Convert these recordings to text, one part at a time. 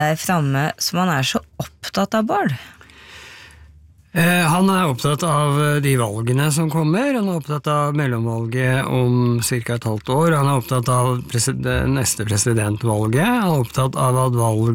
framme som han så opptatt av, Bård? Han opptatt av de valgene som kommer, han opptatt av mellomvalget om cirka et halvt år, han opptatt av neste presidentvalget, han opptatt av at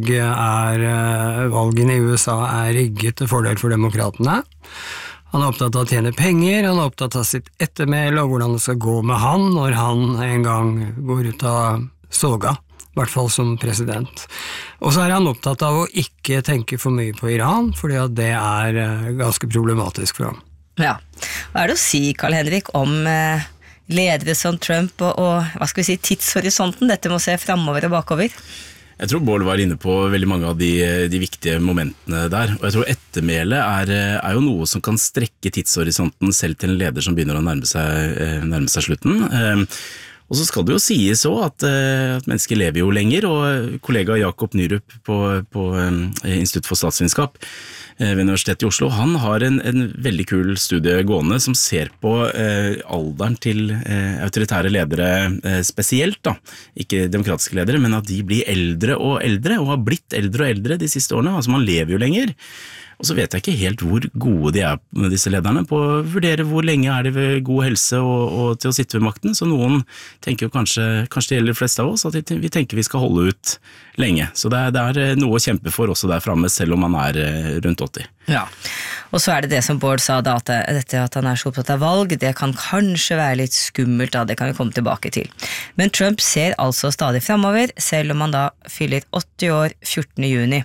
valgene i USA rigget til fordel for demokratene. Han opptatt av å tjene penger, han opptatt av sitt ettermæle og hvordan det skal gå med han når han en gang går ut av soga, i hvert fall som president. Og så han opptatt av å ikke tenke for mye på Iran, fordi at det ganske problematisk for ham. Ja, hva det å si, Karl-Henrik, om ledere som Trump og hva skal vi si, tidshorisonten, dette må se fremover og bakover? Jeg tror Bård var inne på veldig mange av de viktige momentene der, og jeg tror ettermæle jo noe som kan strekke tidshorisonten selv til en leder som begynner å nærme seg slutten. Og så skal det jo sies også at mennesker lever jo lenger, og kollega Jakob Nyrup på Institutt for Statsvitenskap ved Universitetet i Oslo, han har en veldig kul studie gående som ser på alderen til autoritære ledere spesielt, da. Ikke demokratiske ledere, men at de blir eldre og har blitt eldre og eldre de siste årene, altså man lever jo lenger. Og så vet jeg ikke helt hvor gode de med disse lederne på å vurdere hvor lenge de ved god helse og til å sitte ved makten, så noen tenker jo kanskje det gjelder de fleste av oss, at vi tenker vi skal holde ut lenge. Så det noe å kjempe for også der fremme, selv om man rundt 80. Ja, og så det som Bård sa da, at dette at han så opptatt av valg, det kan kanskje være litt skummelt da, det kan vi komme tilbake til. Men Trump ser altså stadig fremover, selv om han da fyller 80 år 14. juni.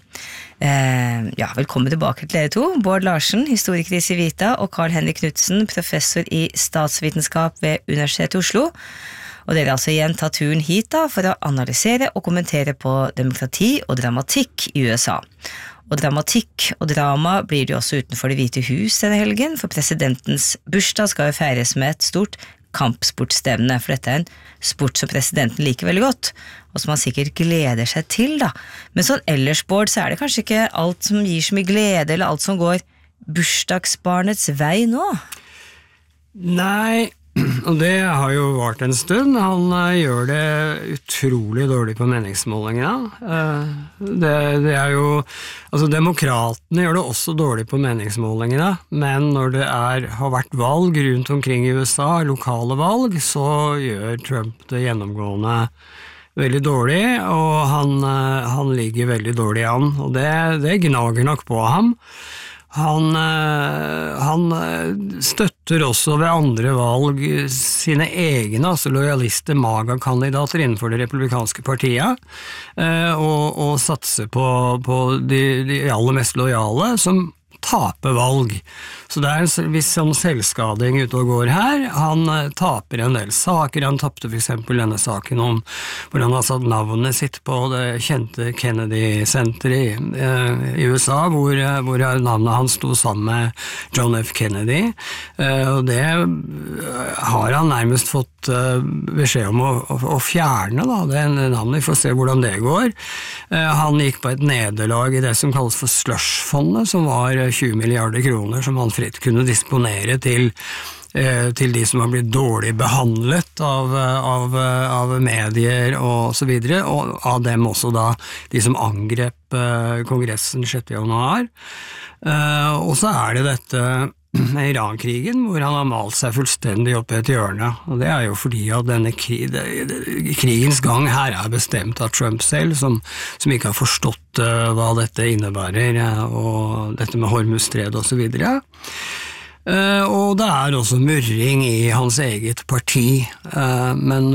Velkommen tilbake til dere to, Bård Larsen, historiker i Civita, og Carl-Henrik Knudsen, professor i statsvitenskap ved Universitetet i Oslo. Og dere altså igjen tatt turen hit da, for å analysere og kommentere på demokrati og dramatikk i USA. Og dramatikk og drama blir det jo også utenfor Det hvite hus denne helgen, for presidentens bursdag skal jo feires med et stort kampsportstevne, for dette en sport som presidenten liker veldig godt, og som han sikkert gleder seg til da. Men sånn ellers, Bård, så det kanskje ikke alt som gir så mye glede, eller alt som går bursdagsbarnets vei nå? Nei, og det har jo vart en stund. Han gjør det utrolig dårlig på meningsmålingene. Det jo, altså demokratene gjør det også dårlig på meningsmålingene, men når det har vært valg rundt omkring i USA, lokale valg, så gjør Trump det gjennomgående veldig dårlig, og han ligger veldig dårlig an, og det gnager nok på ham. Han støtter også ved andre valg sine egne, altså lojalister, MAGA-kandidater innenfor det republikanske partiet, og satser på de aller mest lojale, som taper valg. Så det en viss sånn selvskading ute og går her. Han taper en del saker. Han tapte for eksempel denne saken om hvor han har satt navnet sitt på det kjente Kennedy-senteret i USA, hvor navnet hans sto sammen med John F. Kennedy. Og det har han nærmest fått beskjed om å fjerne, da, det navnet. Vi får se hvordan det går. Han gikk på et nederlag i det som kalles for slush-fondet, som var 20 milliarder kroner som han fritt kunne disponere til de som har blitt dårlig behandlet av medier og så videre, og av dem også da de som angrep kongressen 6. januar. Og så det dette med Iran-krigen, hvor han har malt seg fullstendig opp i et hjørne, og det jo fordi at denne krigens gang her bestemt av Trump selv, som ikke har forstått hva dette innebærer, og dette med Hormuzstredet og så videre. Og det også murring i hans eget parti, men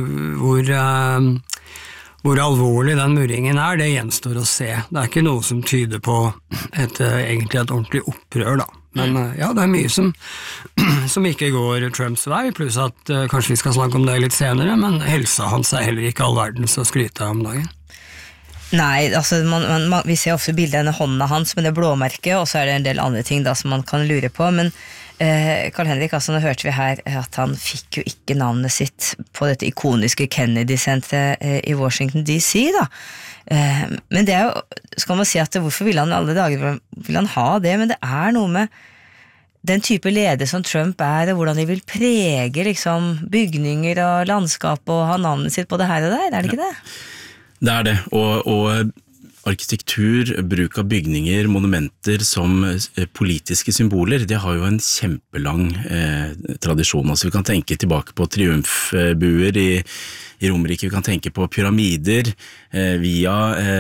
hvor alvorlig den murringen det gjenstår å se. Det ikke noe som tyder på egentlig et ordentlig opprør da. Men ja, det mye som ikke går Trumps vei, pluss at kanskje vi skal snakke om det litt senere, men helsa hans heller ikke all verdens å skryte av om dagen. Nei, altså vi ser ofte bildet av denne hånda hans med det blåmerket, og så det en del andre ting da som man kan lure på, men Carl-Henrik, altså nå hørte vi her at han fikk jo ikke navnet sitt på dette ikoniske Kennedy-senteret i Washington DC da, men det jo, skal man si at hvorfor vil han alle dager vil han ha det, men det noe med den type leder som Trump og hvordan de vil prege liksom, bygninger og landskap og ha navnet sitt på det her og der, det ikke det? Det det, og arkitektur, bruk av bygninger, monumenter som politiske symboler, det har jo en kjempelang tradisjon. Altså vi kan tenke tilbake på triumfbuer i Romerike, vi kan tenke på pyramider via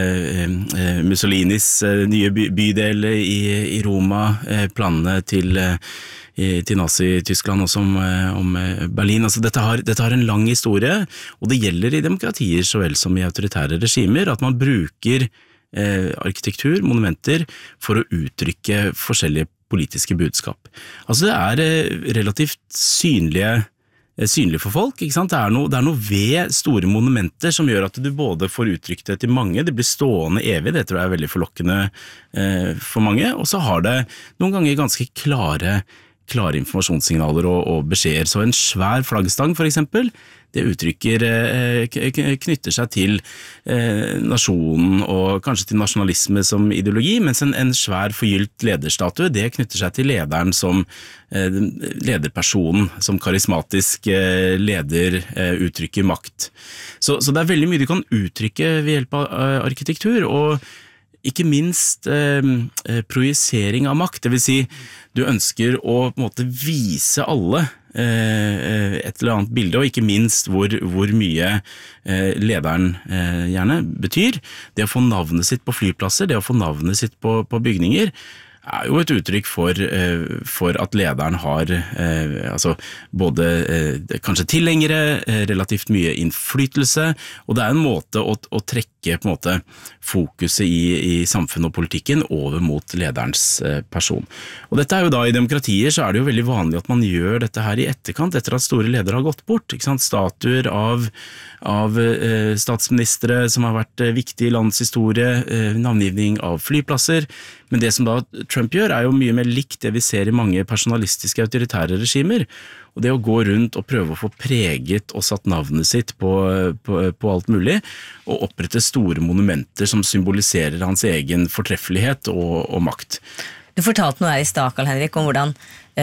Mussolinis nye bydel i Roma, planene til Nazi-Tyskland også om Berlin. Altså dette har en lang historie, og det gjelder i demokratier så vel som i autoritære regimer, at man bruker arkitektur, monumenter, for å uttrykke forskjellige politiske budskap. Altså det er relativt synlig for folk, ikke sant? Det er noe ved store monumenter som gjør at du både får uttrykt det til mange, det blir stående evig, det tror jeg er veldig forlokkende for mange, og så har det noen ganger ganske klare informasjonssignaler og beskjeder. Så en svær flaggstang for eksempel, det knytter seg til nasjonen og kanskje til nasjonalisme som ideologi, mens en svær forgylt lederstatue, det knytter seg til lederen som lederpersonen, som karismatisk leder uttrykker makt. Så det er veldig mye du kan uttrykke ved hjelp av arkitektur, og ikke minst projisering av makt, det vil si du ønsker å på en måte vise alle et eller annet bilde, og ikke minst hvor mye lederen gjerne betyr. Det å få navnet sitt på flyplasser, det å få navnet sitt på bygninger, er jo et uttrykk for at lederen har både kanskje tilhengere, relativt mye innflytelse, og det er en måte å trekke på en måte fokuset i samfunnet og politikken over mot lederens person. Og dette er jo da i demokratier så er det jo veldig vanlig at man gjør dette her i etterkant, etter at store ledere har gått bort, ikke sant? Statuer av statsministre som har vært viktige i landets historie, navngivning av flyplasser, men det som da Trump gjør er jo mye mer likt det vi ser i mange personalistiske autoritære regimer, og det å gå rundt og prøve å få preget og satt navnet sitt på alt mulig, og opprette store monumenter som symboliserer hans egen fortreffelighet og makt. Du fortalte noe her i stad, Carl Henrik, om hvordan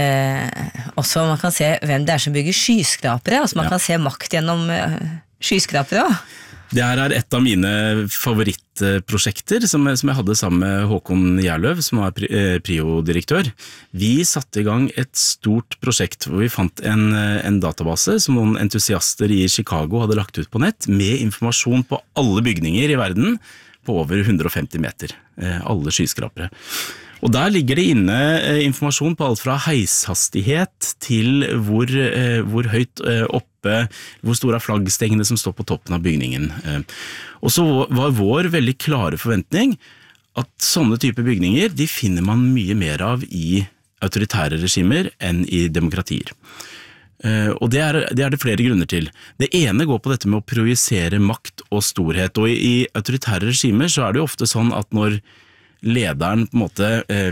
også man kan se hvem det er som bygger skyskrapere, altså man kan se makt gjennom skyskrapere også. Det her er et av mine favorittprosjekter som jeg hadde sammen med Håkon Gjerløv, som er PRIO-direktør. Vi satte i gang et stort prosjekt hvor vi fant en database som noen entusiaster i Chicago hadde lagt ut på nett, med informasjon på alle bygninger i verden på over 150 meter, alle skyskrapere. Og der ligger det inne informasjon på alt fra heishastighet til hvor høyt oppe, hvor store er flaggstengene som står på toppen av bygningen. Og så var vår veldig klare forventning at sånne type bygninger, de finner man mye mer av i autoritære regimer enn i demokratier. Og det er det flere grunner til. Det ene går på dette med å projisere makt og storhet, og i autoritære regimer så er det jo ofte sånn at når lederen på en måte,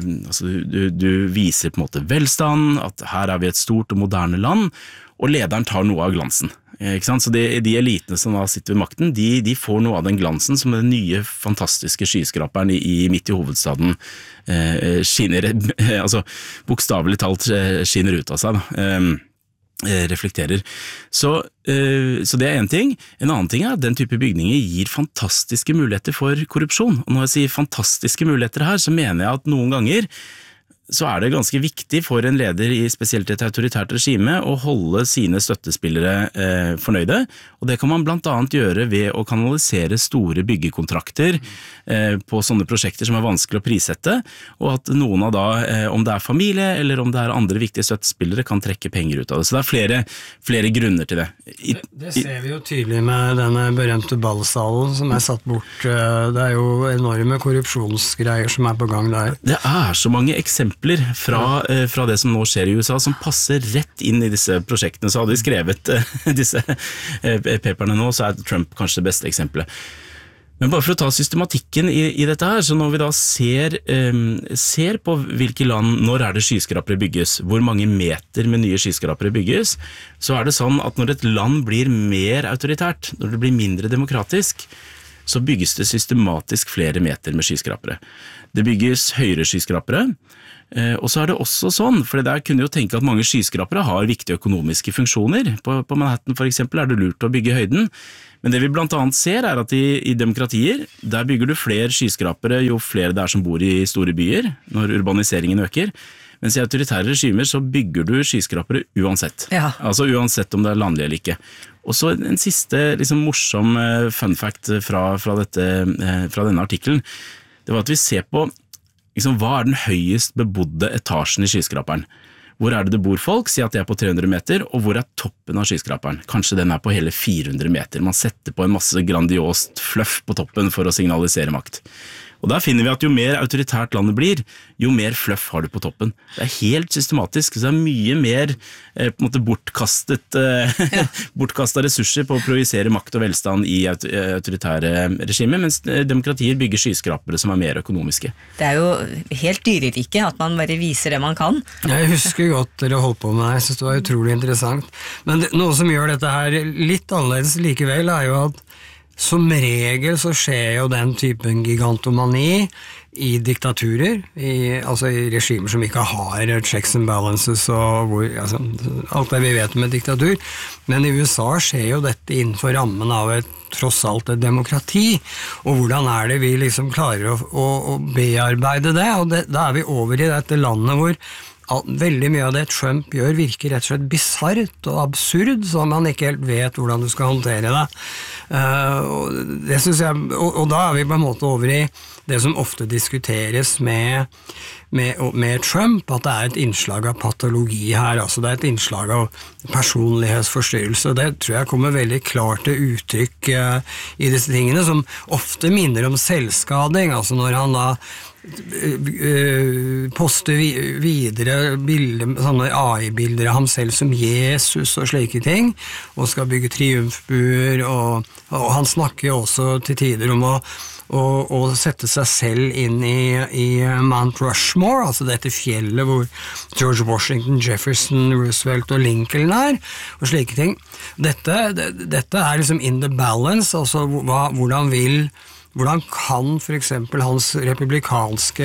du viser på en måte velstand, at her er vi et stort og moderne land, og lederen tar noe av glansen. Ikke sant? Så de elitene som da sitter ved makten, de får noe av den glansen som den nye fantastiske skyskraperen midt i hovedstaden skinner, bokstavelig talt skinner ut av seg da. Reflekterer. Så det er en ting. En annen ting er at den type bygninger gir fantastiske muligheter for korrupsjon. Og når jeg sier fantastiske muligheter her, så mener jeg at noen ganger så er det ganske viktig for en leder i spesielt et autoritært regime å holde sine støttespillere fornøyde, og det kan man blant annet gjøre ved å kanalisere store byggekontrakter på sånne prosjekter som er vanskelig å prissette, og at noen av da, om det er familie eller om det er andre viktige støttespillere, kan trekke penger ut av det. Så det er flere grunner til det. Det ser vi jo tydelig med denne berømte ballsalen som er satt bort. Det er jo enorme korrupsjonsgreier som er på gang der. Det er så mange eksempler fra det som nå skjer i USA, som passer rett inn i disse prosjektene. Så hadde vi skrevet disse paperne nå, så er Trump kanskje det beste eksempelet. Men bare for å ta systematikken i dette her, så når vi da ser på hvilke land, når er det skyskrapere bygges, hvor mange meter med nye skyskrapere bygges, så er det sånn at når et land blir mer autoritært, når det blir mindre demokratisk, så bygges det systematisk flere meter med skyskrapere. Det bygges høyere skyskrapere, Og så det også sånn, for der kunne jo tenke at mange skyskrapere har viktige økonomiske funksjoner. På Manhattan for eksempel det lurt å bygge høyden, men det vi blant annet ser at i demokratier, der bygger du flere skyskrapere jo flere det som bor i store byer, når urbaniseringen øker. Mens i autoritære regimer så bygger du skyskrapere uansett. Ja. Altså uansett om det landlig eller ikke. Og så en siste liksom, morsom fun fact fra denne artikkelen, det var at vi ser på liksom, hva den høyest bebodde etasjen i skyskraperen. Hvor det bor folk? Si at det på 300 meter, og hvor toppen av skyskraperen? Kanskje den på hele 400 meter. Man setter på en masse grandiost fluff på toppen for å signalisere makt. Og der finner vi at jo mer autoritært landet blir, jo mer fluff har du på toppen. Det helt systematisk, så det mye mer på en måte bortkastet ressurser på å projisere makt og velstand i autoritære regimer, mens demokratier bygger skyskrapere som mer økonomiske. Det jo helt dyrerike at man bare viser det man kan. Jeg husker godt dere holdt på med det, jeg synes det var utrolig interessant. Men noe som gjør dette her litt annerledes likevel jo at som regel så skjer jo den typen gigantomani i diktaturer, altså i regimer som ikke har checks and balances og altså, alt det vi vet om et diktatur. Men i USA skjer jo dette innenfor rammen av tross alt et demokrati. Og hvordan det vi liksom klarer å bearbeide det? Og da vi over i dette landet hvor veldig mye av det Trump gjør virker rett og slett bizarrt og absurd, så man ikke helt vet hvordan du skal håndtere det. Det synes jeg, og da vi på en måte over i det som ofte diskuteres med Trump, at det et innslag av patologi her, altså det et innslag av personlighetsforstyrrelse, og det tror jeg kommer veldig klart til uttrykk i disse tingene, som ofte minner om selvskading, altså når han da poster videre sånne AI-bilder av ham selv som Jesus og slike ting, og skal bygge triumfbuer, og han snakker jo også til tider om å sette seg selv inn i Mount Rushmore, altså dette fjellet hvor George Washington, Jefferson, Roosevelt og Lincoln og slike ting. Dette liksom in the balance, altså hvordan kan for eksempel hans republikanske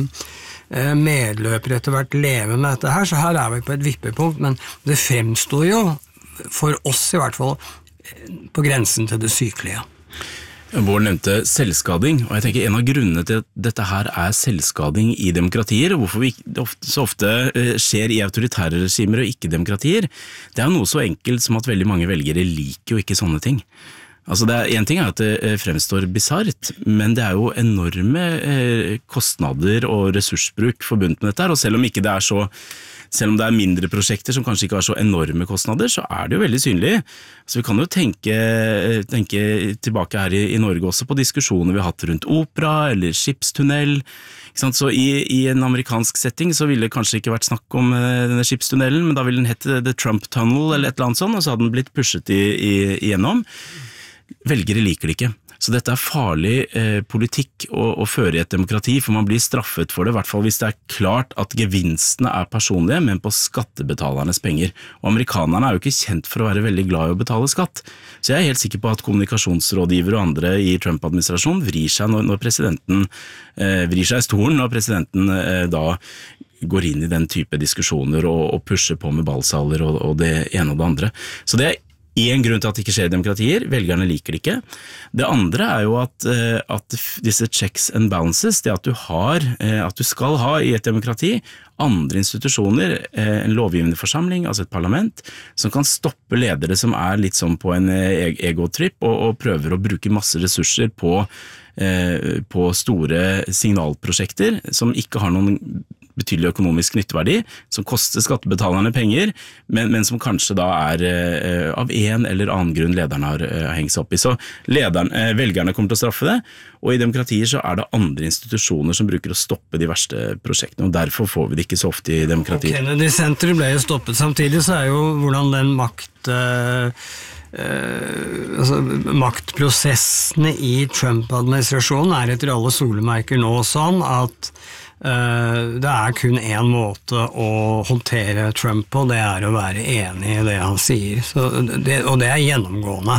medløpere etter hvert leve med dette her, så her vi på et vippepunkt, men det fremstår jo for oss i hvert fall på grensen til det sykelige. Bård nevnte selvskading, og jeg tenker en av grunnene til at dette her selvskading i demokratier, og hvorfor det så ofte skjer i autoritære regimer og ikke demokratier, det noe så enkelt som at veldig mange velgere liker jo ikke sånne ting. Altså en ting at det fremstår bizarrt, men det jo enorme kostnader og ressursbruk forbundet med dette her, og selv om ikke det selv om det mindre prosjekter som kanskje ikke har så enorme kostnader, så det jo veldig synlig. Så vi kan jo tenke tilbake her i Norge også på diskusjoner vi har hatt rundt opera eller skipstunnel. Så i en amerikansk setting så ville det kanskje ikke vært snakk om denne skipstunnelen, men da ville den hette The Trump Tunnel eller et eller annet sånt, og så hadde den blitt pushet igjennom. Velgere liker det ikke. Så dette farlig politikk å føre i et demokrati, for man blir straffet for det, i hvert fall hvis det klart at gevinstene personlige, men på skattebetalernes penger. Og amerikanerne jo ikke kjent for å være veldig glad i å betale skatt. Så jeg helt sikker på at kommunikasjonsrådgivere og andre i Trump-administrasjonen vrir seg når presidenten vrir seg i stolen, når presidenten da går inn i den type diskusjoner og pusher på med ballsaler og det ene og det andre. Så det en grunn til at det ikke skjer i demokratier, velgerne liker det ikke. Det andre jo at disse checks and balances, det at du skal ha i et demokrati andre institusjoner, en lovgivende forsamling, altså et parlament, som kan stoppe ledere som litt sånn på en egotripp og prøver å bruke masse ressurser på store signalprosjekter som ikke har noen betydelig økonomisk nytteverdi, som koster skattebetalerne penger, men som kanskje da av en eller annen grunn lederne har hengt seg opp i. Så velgerne kommer til å straffe det, og i demokratier så det andre institusjoner som bruker å stoppe de verste prosjektene, og derfor får vi det ikke så ofte i demokratier. Kennedy Center ble jo stoppet samtidig, så jo hvordan den maktprosessene i Trump-administrasjonen etter alle solemerker nå sånn at Det kun en måte å håndtere Trump på, det å være enig i det han sier. Og det gjennomgående.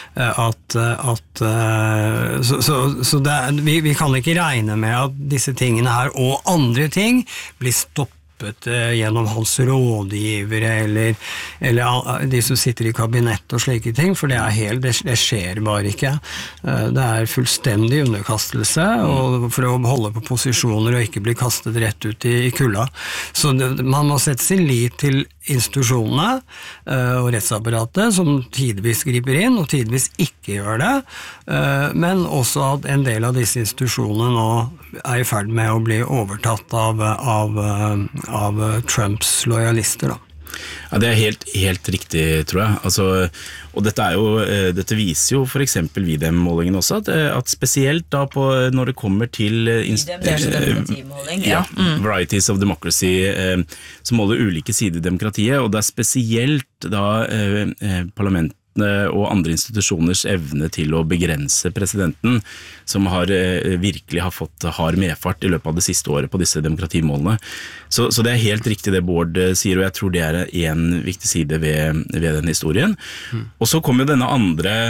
Vi kan ikke regne med at disse tingene her og andre ting blir stoppet gjennom hans rådgivere eller de som sitter i kabinett og slike ting, for det skjer bare ikke. Det fullstendig underkastelse og for å holde på posisjoner og ikke bli kastet rett ut i kulda. Så man må sette sin lit til institusjonene og rettsapparatet som tidvis griper inn og tidvis ikke gjør det, men også at en del av disse institusjonene nå i ferd med å bli overtatt av Trumps lojalister da. Ja, det helt riktig, tror jeg. Altså, og dette viser jo for eksempel VDM-målingen også, at spesielt da når det kommer til Varieties of Democracy, som måler ulike sider i demokratiet, og det spesielt da parlamentene og andre institusjoners evne til å begrense presidenten, som virkelig har fått hard medfart i løpet av det siste året på disse demokratimålene. Så det helt riktig det Bård sier, og jeg tror det en viktig side ved den historien. Og så kommer jo denne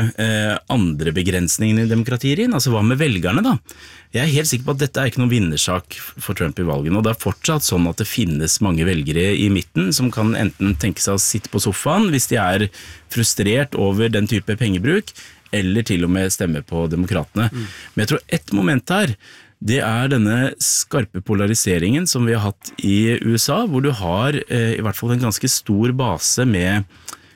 andre begrensningen i demokratier inn, altså hva med velgerne da? Jeg helt sikker på at dette ikke noen vinnersak for Trump i valgene, og det fortsatt sånn at det finnes mange velgere i midten som kan enten tenke seg å sitte på sofaen hvis de frustrert over den type pengebruk, eller til og med stemme på demokratene. Men jeg tror et moment her, det denne skarpe polariseringen som vi har hatt i USA, hvor du har i hvert fall en ganske stor base med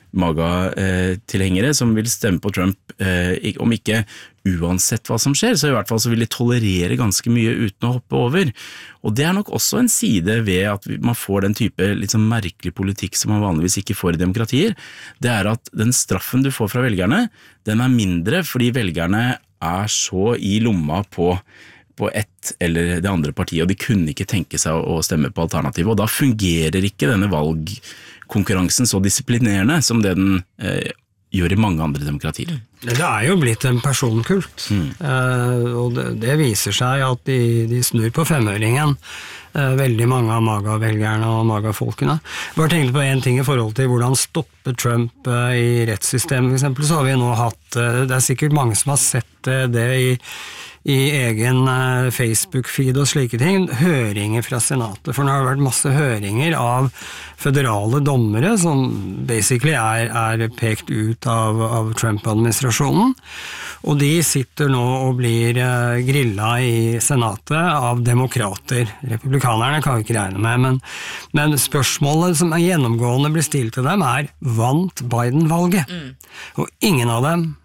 MAGA-tilhengere som vil stemme på Trump, om ikke uansett hva som skjer, så i hvert fall så vil de tolerere ganske mye uten å hoppe over. Og det nok også en side ved at man får den type litt sånn merkelig politikk som man vanligvis ikke får i demokratier. Det at den straffen du får fra velgerne, den mindre fordi velgerne så i lomma på ett eller det andre partiet, og de kunne ikke tenke seg å stemme på alternativet, og da fungerer ikke denne valgkonkurransen så disiplinerende som det den gjør i mange andre demokratier. Det jo blitt en personkult, og det viser seg at de snur på femøringen, veldig mange av MAGA-velgerne og MAGA-folkene. Bare tenkte på en ting i forhold til hvordan stoppe Trump i rettssystemet, for eksempel, så har vi nå hatt, det sikkert mange som har sett det i egen Facebook-feed og slike ting, høringer fra senatet, for nå har det vært masse høringer av føderale dommere som basically pekt ut av Trump-administrasjonen, og de sitter nå og blir grillet i senatet av demokrater. Republikanerne kan vi ikke regne med, men spørsmålet som gjennomgående blir stilt til dem vant Biden-valget? Og ingen av dem,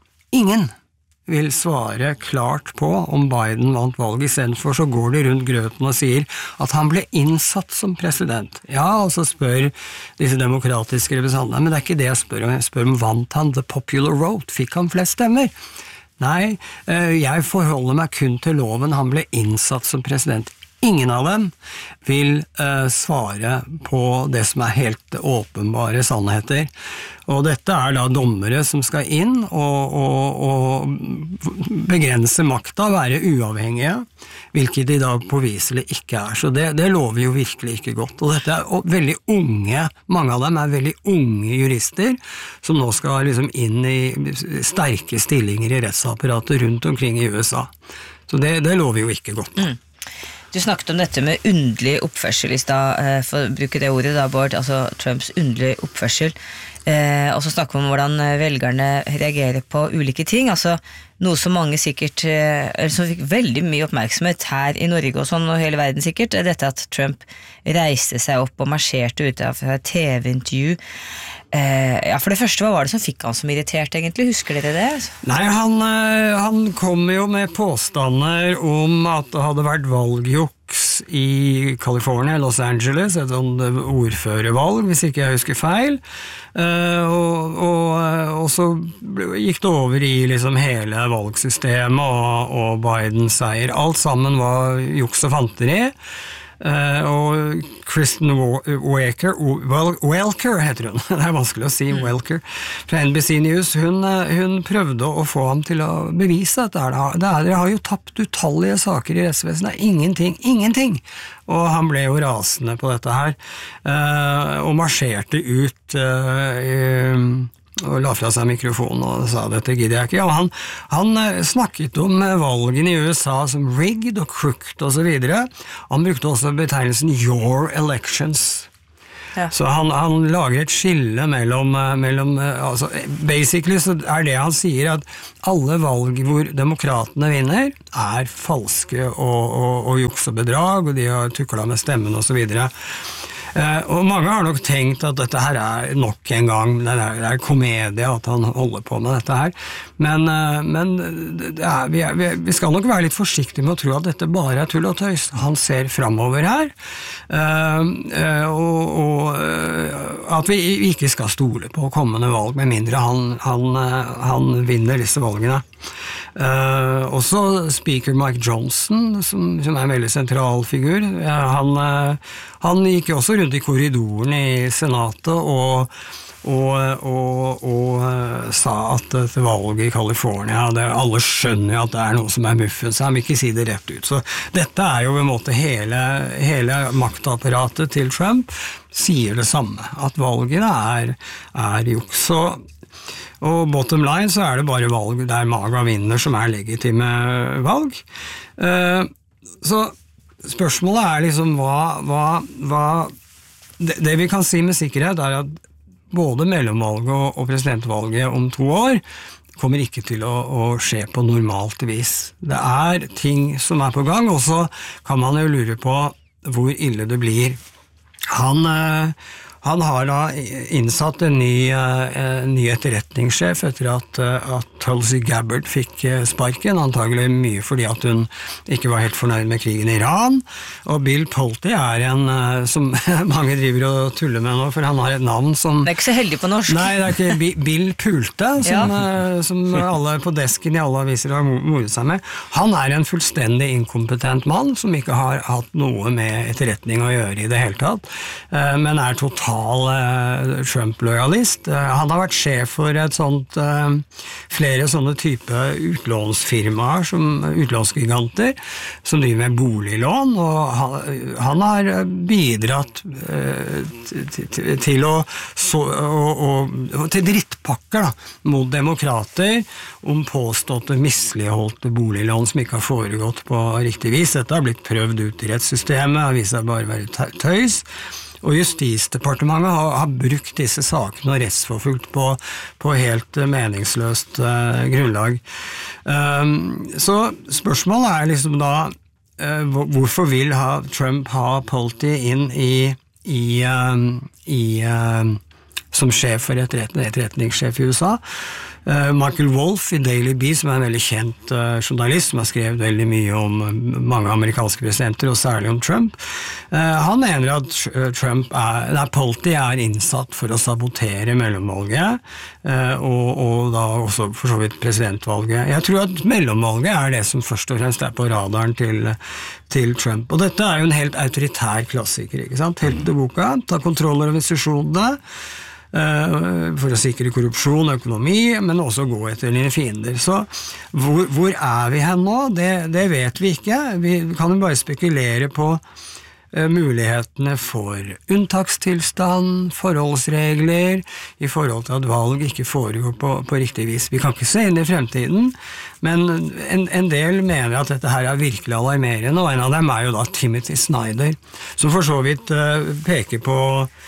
vil svare klart på om Biden vant valget. I stedet for så går de rundt grøten og sier at han ble innsatt som president. Ja, og så spør disse demokratiske representantene, men det ikke det jeg spør om. Jeg spør om vant han the popular vote? Fikk han flest stemmer? Nei, jeg forholder meg kun til loven. Han ble innsatt som president. Ingen av dem vil svare på det som helt åpenbare sannheter. Og dette da dommere som skal inn og begrense makta, være uavhengige, hvilket de da påviselig ikke Så det lover jo virkelig ikke godt. Og dette veldig unge, mange av dem veldig unge jurister, som nå skal liksom inn i sterke stillinger i rettsapparatet rundt omkring i USA. Så det lover jo ikke godt. Du snakket om dette med underlig oppførsel i stad, for å bruke det ordet da, Bård, altså Trumps underlig oppførsel, og så snakker vi om hvordan velgerne reagerer på ulike ting, altså noe som mange sikkert, som fikk veldig mye oppmerksomhet her i Norge og sånn, og hele verden sikkert, dette at Trump reiste seg opp og marsjerte ut av et TV-intervju. Ja, for det første, hva var det som fikk han som irritert egentlig? Husker dere det? Nei, han kom jo med påstander om at det hadde vært valgjuks i California, Los Angeles, et sånt ordførervalg, hvis ikke jeg husker feil, og så gikk det over i liksom hele valgsystemet og Bidens seier. Alt sammen var juks og fanteri. og Kristen Welker heter hun, det vanskelig å si, Welker, fra NBC News, hun prøvde å få ham til å bevise at dere har jo tapt utallige saker i rettsvesenet, ingenting, og han ble jo rasende på dette her, og marsjerte ut og la fra seg mikrofonen og sa dette gidder jeg ikke. Og han snakket om valgene i USA som rigged og crooked og så videre. Han brukte også betegnelsen your elections. Ja. Så han lager et skille mellom altså, basically så det han sier at alle valg hvor demokratene vinner falske og juks og bedrag, og de har tuklet med stemmen og så videre. Og mange har nok tenkt at dette her nok en gang, det komedie at han holder på med dette her, men vi skal nok være litt forsiktige med å tro at dette bare tull og tøys. Han ser fremover her, og at vi ikke skal stole på kommende valg, med mindre han vinner disse valgene. Også speaker Mike Johnson, som en veldig sentral figur, han gikk også rundt i korridoren i senatet og sa at et valg i California, alle skjønner jo at det noe som muffen, så han vil ikke si det rett ut. Så dette jo på en måte hele maktapparatet til Trump sier det samme, at valgene juks. Og bottom line så det bare valg der MAGA vinner som legitime valg. Så spørsmålet liksom det vi kan si med sikkerhet at både mellomvalget og presidentvalget om 2 år kommer ikke til å skje på normalt vis. Det ting som på gang, og så kan man jo lure på hvor ille det blir. Han har da innsatt en ny etterretningssjef etter at Tulsi Gabbard fikk sparken, antagelig mye fordi at hun ikke var helt fornøyd med krigen i Iran, og Bill Pulte en som mange driver og tuller med nå, for han har et navn som... Det ikke så heldig på norsk. Nei, det ikke Bill Pulte, som alle på desken i alle aviser har mordet seg med. Han en fullstendig inkompetent mann, som ikke har hatt noe med etterretning å gjøre i det hele tatt, men total Trump-lojalist. Han har vært sjef for et sånt flere sånne type utlånsfirmaer utlånsgiganter som driver med boliglån, og han har bidratt til til drittpakker mot demokrater om påståtte misligholdte boliglån som ikke har foregått på riktig vis. Dette har blitt prøvd ut i rettssystemet, har vist seg bare å være tøys. Og Justisdepartementet har brukt disse sakene og rettsforfulgt på helt meningsløst grunnlag. Så spørsmålet liksom da, hvorfor vil Trump ha Pulte inn som sjef for etterretningssjef i USA? Michael Wolff i Daily Bee, som en veldig kjent journalist, som har skrevet veldig mye om mange amerikanske presidenter, og særlig om Trump. Han mener at Pulte innsatt for å sabotere mellomvalget, og da også for så vidt presidentvalget. Jeg tror at mellomvalget det som først og fremst på radaren til Trump. Og dette jo en helt autoritær klassiker, ikke sant? Helt til boka, ta kontroll over organisasjonene, for å sikre korrupsjon og økonomi, men også gå etter dine fiender. Så hvor vi hen nå? Det vet vi ikke. Vi kan jo bare spekulere på mulighetene for unntakstilstand, forholdsregler, i forhold til at valg ikke foregår på riktig vis. Vi kan ikke se inn i fremtiden, men en del mener at dette her virkelig alarmerende, og en av dem jo da Timothy Snyder, som for så vidt peker på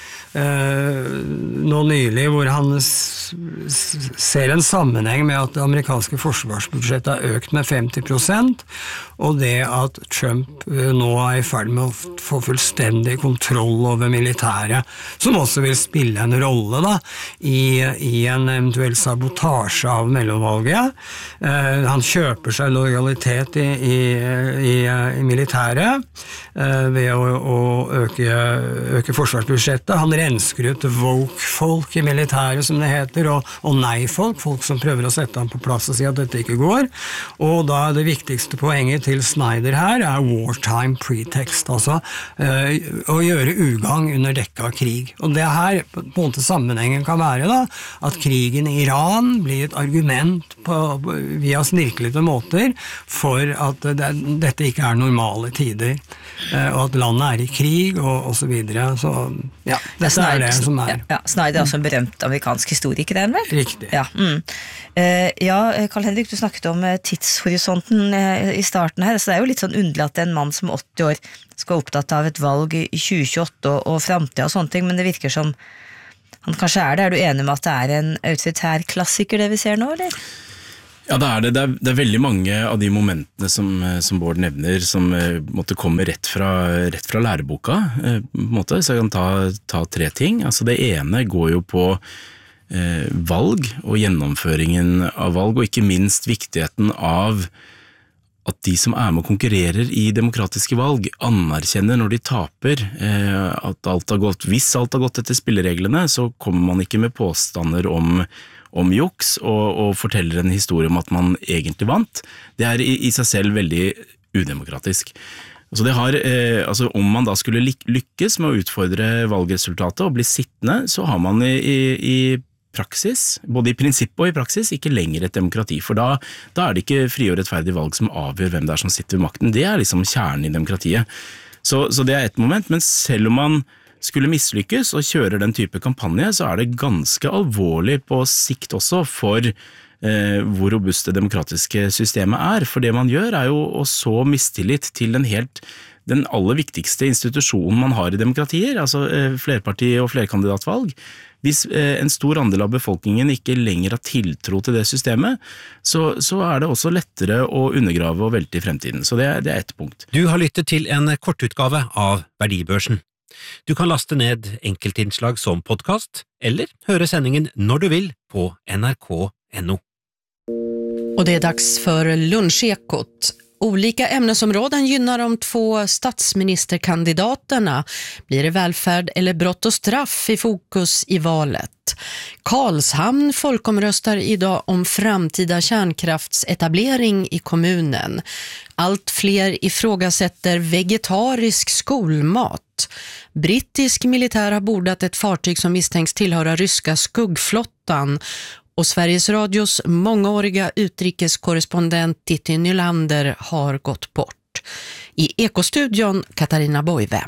nå nylig hvor han ser en sammenheng med at det amerikanske forsvarsbudsjettet har økt med 50%, og det at Trump nå i ferd med å få fullstendig kontroll over militæret, som også vil spille en rolle da, i en eventuell sabotasje av mellomvalget. Han kjøper seg lojalitet i militæret ved å øke forsvarsbudsjettet. Han rensker ut woke-folk i militæret, som det heter, og nei-folk, folk som prøver å sette ham på plass og si at dette ikke går. Og da det viktigste poenget til Snyder her er wartime pretext, altså å gjøre ugang under dekke av krig. Og det her, på en måte sammenhengen kan være da, at krigen i Iran blir et argument via snirklete måter for at dette ikke er normale tider, og at landet er i krig og så videre. Så ja, dette er det som er. Ja, Snyder er også en berømt amerikansk historiker, er den vel? Riktig. Ja, Carl-Henrik, du snakket om tidshorisonten i starten her, så det er jo litt sånn underlig at en mann som 80 år skal være opptatt av et valg i 2028 og fremtiden og sånne ting, men det virker som han kanskje er det. Er du enig med at det er en autoritær klassiker det vi ser nå, eller? Ja, det er veldig mange av de momentene som Bård nevner som måtte komme rett fra læreboka, på en måte. Så jeg kan ta 3 ting. Altså det ene går jo på valg og gjennomføringen av valg, og ikke minst viktigheten av at de som er med og konkurrerer i demokratiske valg anerkjenner når de taper at alt har gått, hvis alt har gått etter spillereglene, så kommer man ikke med påstander om juks og forteller en historie om at man egentlig vant. Det er i seg selv veldig udemokratisk. Så det har, altså om man da skulle lykkes med å utfordre valgresultatet og bli sittende, så har man i praksis, både i prinsipp og i praksis, ikke lenger et demokrati, for da er det ikke fri og rettferdig valg som avgjør hvem det er som sitter ved makten. Det er liksom kjernen i demokratiet. Så det er et moment, men selv om man skulle mislykkes og kjører den type kampanje, så er det ganske alvorlig på sikt også for hvor robust det demokratiske systemet er. For det man gjør er jo å så mistillit til den aller viktigste institusjonen man har i demokratier, altså flerparti- og flerkandidatvalg. Hvis en stor andel av befolkningen ikke lenger har tiltro til det systemet, så er det også lettere å undergrave og velte i fremtiden. Så det er et punkt. Du har lyttet til en kortutgave av Verdibørsen. Du kan laste ned enkeltinnslag som podcast, eller høre sendingen når du vil på nrk.no. Och det är dags för lunchekot. Olika ämnesområden gynnar de 2 statsministerkandidaterna. Blir det välfärd eller brott och straff i fokus i valet? Karlshamn folkomröstar idag om framtida kärnkraftsetablering i kommunen. Allt fler ifrågasätter vegetarisk skolmat. Brittisk militär har bordat ett fartyg som misstänks tillhöra ryska skuggflottan. Och Sveriges Radios mångåriga utrikeskorrespondent Titti Nylander har gått bort. I Ekostudion Katarina Boive.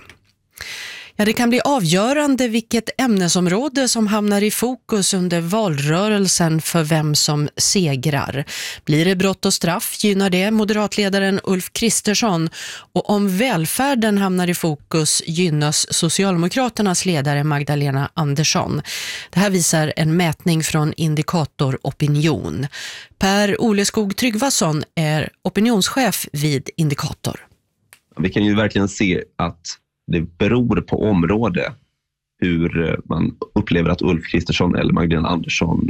Ja, det kan bli avgörande vilket ämnesområde som hamnar i fokus under valrörelsen för vem som segrar. Blir det brott och straff gynnar det moderatledaren Ulf Kristersson, och om välfärden hamnar i fokus gynnas Socialdemokraternas ledare Magdalena Andersson. Det här visar en mätning från Indikator Opinion. Per Oleskog Tryggvason är opinionschef vid Indikator. Vi kan ju verkligen se att det beror på område hur man upplever att Ulf Kristersson eller Magdalena Andersson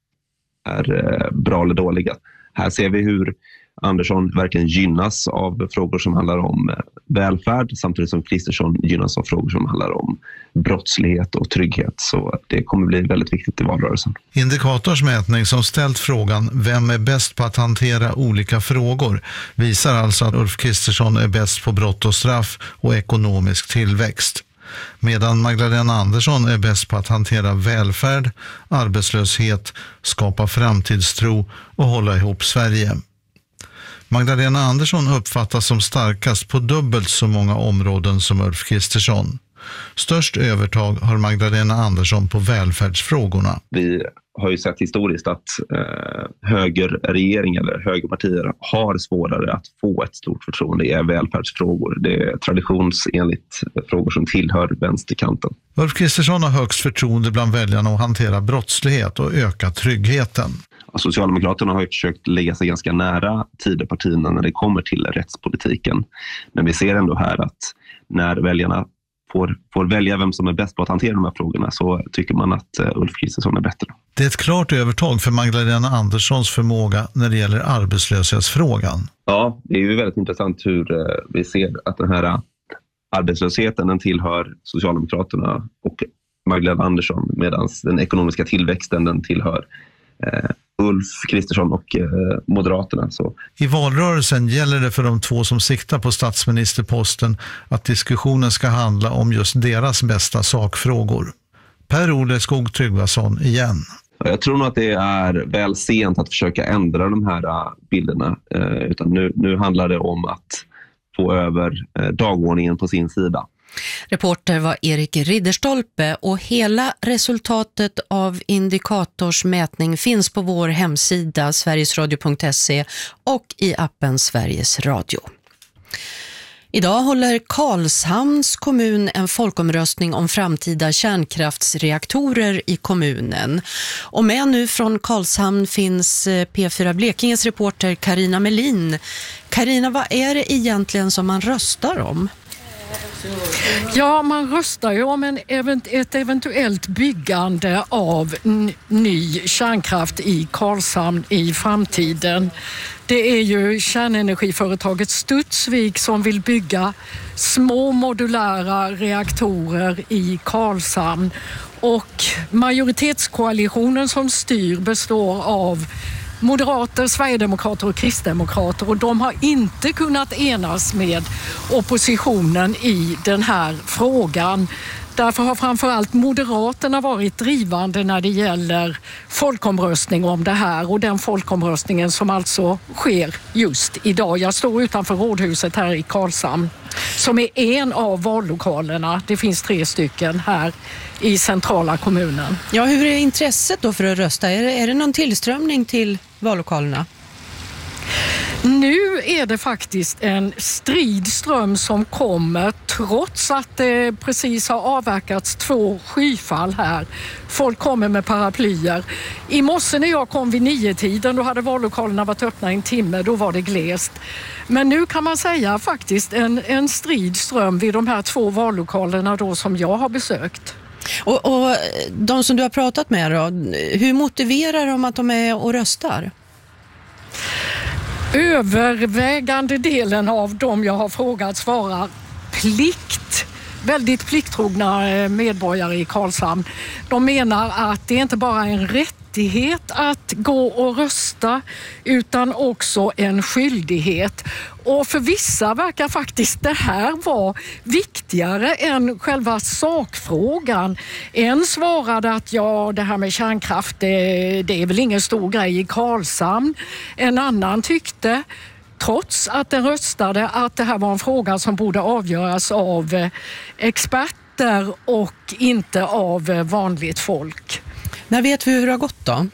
är bra eller dåliga. Här ser vi hur Andersson verkligen gynnas av frågor som handlar om välfärd, samtidigt som Kristersson gynnas av frågor som handlar om brottslighet och trygghet. Så det kommer bli väldigt viktigt i valrörelsen. Indikators mätning som ställt frågan vem är bäst på att hantera olika frågor visar alltså att Ulf Kristersson är bäst på brott och straff och ekonomisk tillväxt. Medan Magdalena Andersson är bäst på att hantera välfärd, arbetslöshet, skapa framtidstro och hålla ihop Sverige. Magdalena Andersson uppfattas som starkast på dubbelt så många områden som Ulf Kristersson. Störst övertag har Magdalena Andersson på välfärdsfrågorna. Vi har ju sett historiskt att högerregeringar eller högerpartier har svårare att få ett stort förtroende i välfärdsfrågor. Det är traditionsenligt frågor som tillhör vänsterkanten. Ulf Kristersson har högst förtroende bland väljarna att hantera brottslighet och öka tryggheten. Socialdemokraterna har ju försökt lägga sig ganska nära Tidöpartierna när det kommer till rättspolitiken. Men vi ser ändå här att när väljarna får välja vem som är bäst på att hantera de här frågorna, så tycker man att Ulf Kristersson är bättre. Det är ett klart övertag för Magdalena Anderssons förmåga när det gäller arbetslöshetsfrågan. Ja, det är ju väldigt intressant hur vi ser att den här arbetslösheten, den tillhör Socialdemokraterna och Magdalena Andersson, medan den ekonomiska tillväxten den tillhör Ulf Kristersson och Moderaterna. Så. I valrörelsen gäller det för de två som siktar på statsministerposten att diskussionen ska handla om just deras bästa sakfrågor. Per-Ola Skog-Tryggvason igen. Jag tror nog att det är väl sent att försöka ändra de här bilderna. Utan nu handlar det om att få över dagordningen på sin sida. Reporter var Erik Ridderstolpe och hela resultatet av Indikators mätning finns på vår hemsida sverigesradio.se och i appen Sveriges Radio. Idag håller Karlshamns kommun en folkomröstning om framtida kärnkraftsreaktorer i kommunen. Och med nu från Karlshamn finns P4 Blekinges reporter Carina Melin. Carina, vad är det egentligen som man röstar om? Ja, man röstar ju om ett eventuellt byggande av ny kärnkraft i Karlshamn i framtiden. Det är ju kärnenergiföretaget Studsvik som vill bygga små modulära reaktorer i Karlshamn. Och majoritetskoalitionen som styr består av moderater, sverigedemokrater och kristdemokrater, och de har inte kunnat enas med oppositionen i den här frågan. Därför har framförallt Moderaterna varit drivande när det gäller folkomröstning om det här, och den folkomröstningen som alltså sker just idag. Jag står utanför rådhuset här i Karlshamn som är en av vallokalerna. Det finns 3 stycken här i centrala kommunen. Ja, hur är intresset då för att rösta? Är det någon tillströmning till vallokalerna? Nu är det faktiskt en stridström som kommer trots att det precis har avverkats 2 skyfall här. Folk kommer med paraplyer. I morse när jag kom vid 9-tiden, då hade vallokalerna varit öppna en timme, då var det glest. Men nu kan man säga faktiskt en stridström vid de här 2 vallokalerna då som jag har besökt. Och de som du har pratat med då, hur motiverar de att de är och röstar? Övervägande delen av dem jag har frågat svarar plikt. Väldigt plikttrogna medborgare i Karlshamn. De menar att det inte bara är en rättighet att gå och rösta utan också en skyldighet. Och för vissa verkar faktiskt det här vara viktigare än själva sakfrågan. En svarade att ja, det här med kärnkraft det är väl ingen stor grej i Karlshamn. En annan tyckte, trots att den röstade, att det här var en fråga som borde avgöras av experter och inte av vanligt folk. När vet vi hur det har gått då?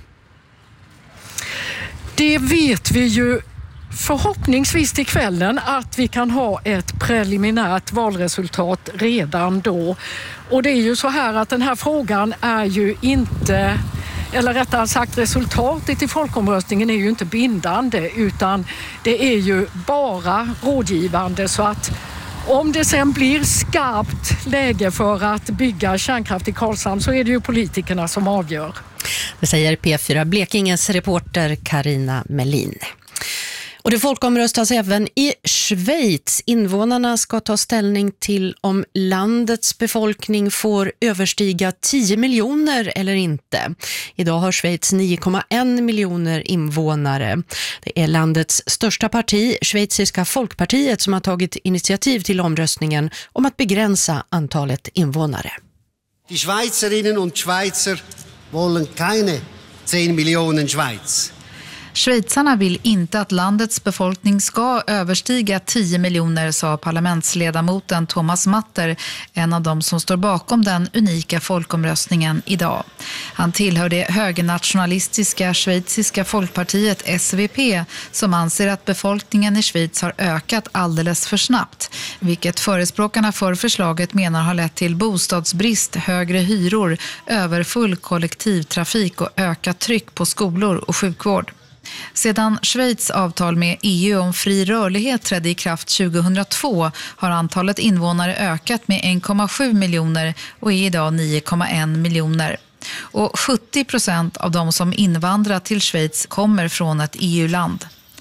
Det vet vi ju förhoppningsvis till kvällen, att vi kan ha ett preliminärt valresultat redan då. Och det är ju så här att den här frågan är ju inte, eller rättare sagt resultatet i folkomröstningen är ju inte bindande, utan det är ju bara rådgivande, så att om det sen blir skarpt läge för att bygga kärnkraft i Karlshamn så är det ju politikerna som avgör. Det säger P4 Blekinges reporter Carina Melin. Och det folkomröstas även i Schweiz. Invånarna ska ta ställning till om landets befolkning får överstiga 10 miljoner eller inte. Idag har Schweiz 9,1 miljoner invånare. Det är landets största parti, Schweiziska Folkpartiet, som har tagit initiativ till omröstningen om att begränsa antalet invånare. Die Schweizerinnen und Schweizer wollen keine 10 Millionen Schweiz. Schweizarna vill inte att landets befolkning ska överstiga 10 miljoner, sa parlamentsledamoten Thomas Matter, en av dem som står bakom den unika folkomröstningen idag. Han tillhör det högernationalistiska schweiziska folkpartiet SVP, som anser att befolkningen i Schweiz har ökat alldeles för snabbt, vilket förespråkarna för förslaget menar har lett till bostadsbrist, högre hyror, överfull kollektivtrafik och ökat tryck på skolor och sjukvård. Sedan Schweiz avtal med EU om fri rörlighet trädde i kraft 2002 har antalet invånare ökat med 1,7 miljoner och är idag 9,1 miljoner. Och 70% av de som invandrar till Schweiz kommer från ett EU-land.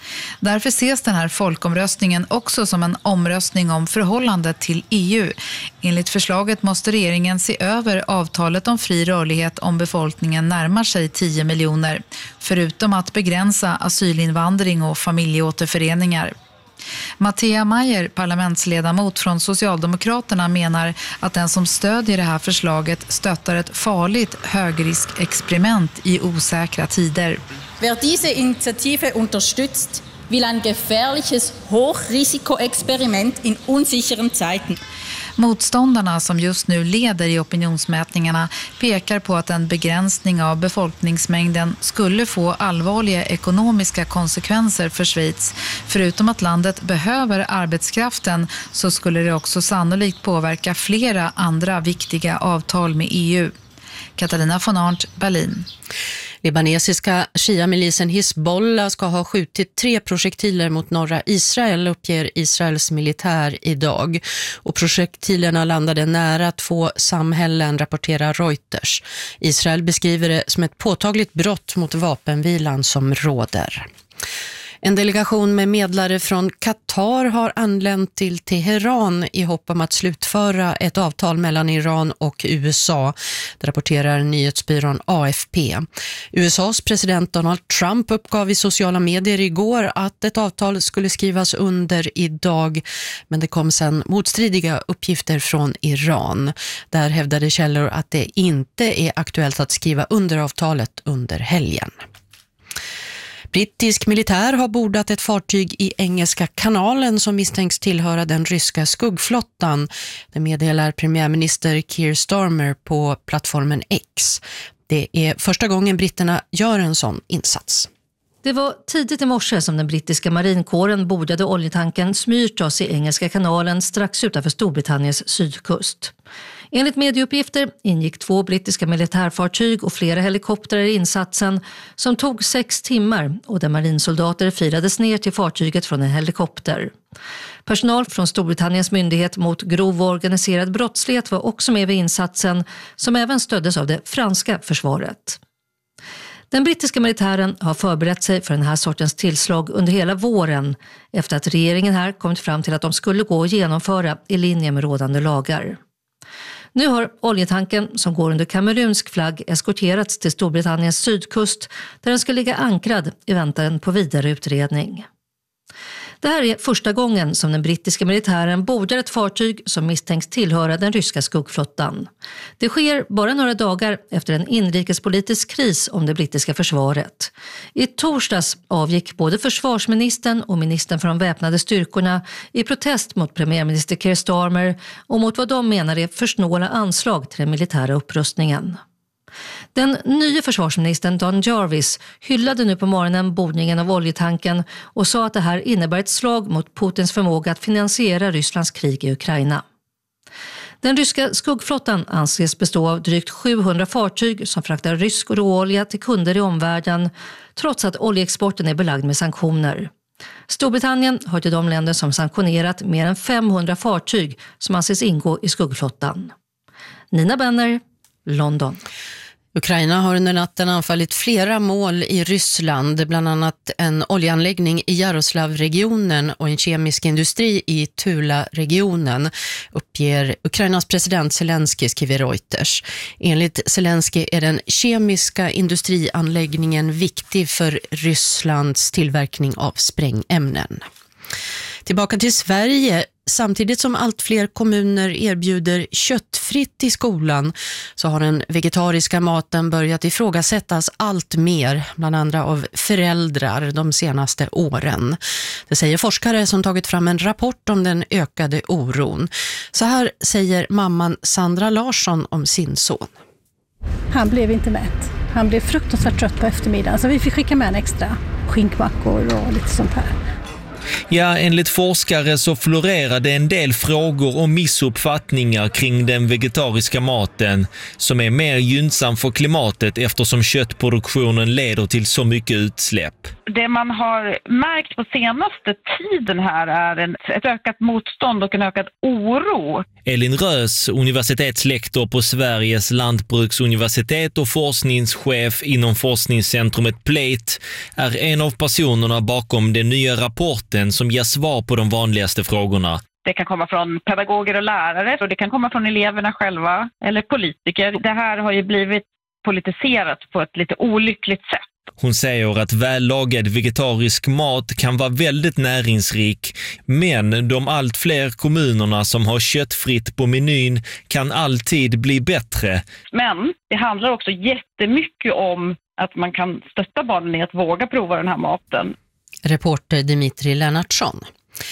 Därför ses den här folkomröstningen också som en omröstning om förhållandet till EU. Enligt förslaget måste regeringen se över avtalet om fri rörlighet om befolkningen närmar sig 10 miljoner, förutom att begränsa asylinvandring och familjeåterföreningar. Mattea Mayer, parlamentsledamot från Socialdemokraterna, menar att den som stödjer det här förslaget stöttar ett farligt högriskexperiment i osäkra tider. Wer diese Initiative unterstützt, will ein gefährliches Hochrisikoexperiment in unsicheren Zeiten. Motståndarna som just nu leder i opinionsmätningarna pekar på att en begränsning av befolkningsmängden skulle få allvarliga ekonomiska konsekvenser för Schweiz. Förutom att landet behöver arbetskraften så skulle det också sannolikt påverka flera andra viktiga avtal med EU. Katarina von Arndt, Berlin. Libanesiska Shia-milisen Hizbollah ska ha skjutit 3 projektiler mot norra Israel, uppger Israels militär idag. Och projektilerna landade nära 2 samhällen, rapporterar Reuters. Israel beskriver det som ett påtagligt brott mot vapenvilan som råder. En delegation med medlare från Qatar har anlänt till Teheran i hopp om att slutföra ett avtal mellan Iran och USA. Det rapporterar nyhetsbyrån AFP. USAs president Donald Trump uppgav i sociala medier igår att ett avtal skulle skrivas under idag, men det kom sedan motstridiga uppgifter från Iran. Där hävdade källor att det inte är aktuellt att skriva under avtalet under helgen. Brittisk militär har bordat ett fartyg i Engelska kanalen som misstänks tillhöra den ryska skuggflottan. Det meddelar premiärminister Keir Starmer på plattformen X. Det är första gången britterna gör en sån insats. Det var tidigt i morse som den brittiska marinkåren bordade oljetanken Smyrtos i Engelska kanalen strax utanför Storbritanniens sydkust. Enligt medieuppgifter ingick 2 brittiska militärfartyg och flera helikoptrar i insatsen som tog 6 timmar och där marinsoldater firades ner till fartyget från en helikopter. Personal från Storbritanniens myndighet mot grov och organiserad brottslighet var också med vid insatsen som även stöddes av det franska försvaret. Den brittiska militären har förberett sig för den här sortens tillslag under hela våren efter att regeringen här kommit fram till att de skulle gå och genomföra i linje med rådande lagar. Nu har oljetanken som går under kamerunsk flagg eskorterats till Storbritanniens sydkust där den ska ligga ankrad i väntan på vidare utredning. Det här är första gången som den brittiska militären bordar ett fartyg som misstänks tillhöra den ryska skuggflottan. Det sker bara några dagar efter en inrikespolitisk kris om det brittiska försvaret. I torsdags avgick både försvarsministern och ministern för de väpnade styrkorna i protest mot premiärminister Keir Starmer och mot vad de menar är för snåla anslag till den militära upprustningen. Den nya försvarsministern Don Jarvis hyllade nu på morgonen bordningen av oljetanken och sa att det här innebär ett slag mot Putins förmåga att finansiera Rysslands krig i Ukraina. Den ryska skuggflottan anses bestå av drygt 700 fartyg som fraktar rysk råolja till kunder i omvärlden trots att oljeexporten är belagd med sanktioner. Storbritannien hör till de länder som sanktionerat mer än 500 fartyg som anses ingå i skuggflottan. Nina Benner, London. Ukraina har under natten anfallit flera mål i Ryssland, bland annat en oljeanläggning i Jaroslavregionen och en kemisk industri i Tula-regionen, uppger Ukrainas president Zelensky, skriver Reuters. Enligt Zelensky är den kemiska industrianläggningen viktig för Rysslands tillverkning av sprängämnen. Tillbaka till Sverige. Samtidigt som allt fler kommuner erbjuder köttfritt i skolan så har den vegetariska maten börjat ifrågasättas allt mer, bland andra av föräldrar de senaste åren. Det säger forskare som tagit fram en rapport om den ökade oron. Så här säger mamman Sandra Larsson om sin son. Han blev inte mätt. Han blev fruktansvärt trött på eftermiddagen så vi fick skicka med en extra skinkmackor och lite sånt här. Ja, enligt forskare så florerade en del frågor och missuppfattningar kring den vegetariska maten som är mer gynnsam för klimatet eftersom köttproduktionen leder till så mycket utsläpp. Det man har märkt på senaste tiden här är ett ökat motstånd och en ökad oro. Elin Rös, universitetslektor på Sveriges lantbruksuniversitet och forskningschef inom forskningscentrumet Plate, är en av personerna bakom den nya rapporten som ger svar på de vanligaste frågorna. Det kan komma från pedagoger och lärare och det kan komma från eleverna själva eller politiker. Det här har ju blivit politiserat på ett lite olyckligt sätt. Hon säger att vällagad vegetarisk mat kan vara väldigt näringsrik, men de allt fler kommunerna som har köttfritt på menyn kan alltid bli bättre. Men det handlar också jättemycket om att man kan stötta barnen i att våga prova den här maten. Reporter Dimitri Lennartsson.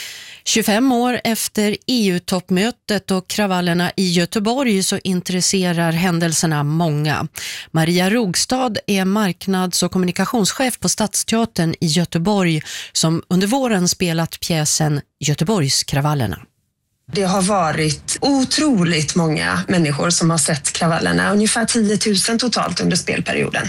25 år efter EU-toppmötet och kravallerna i Göteborg så intresserar händelserna många. Maria Rogstad är marknads- och kommunikationschef på Stadsteatern i Göteborg som under våren spelat pjäsen Göteborgskravallerna. Det har varit otroligt många människor som har sett kravallerna, ungefär 10 000 totalt under spelperioden.